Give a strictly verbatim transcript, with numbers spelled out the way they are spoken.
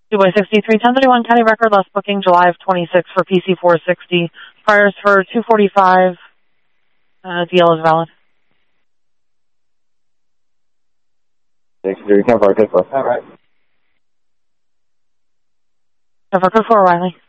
two by sixty-three, ten thirty-one county record, last booking July of twenty-six for P C four sixty. Priors for two forty-five. Uh, D L is valid. six three, ten four, good for. All right. ten four, good for O'Reilly.